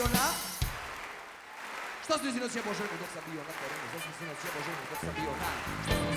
bio na? Što si sinoć jebo ženu dok sam bio na terenu? Što si sinoć jebo ženu dok sam bio na?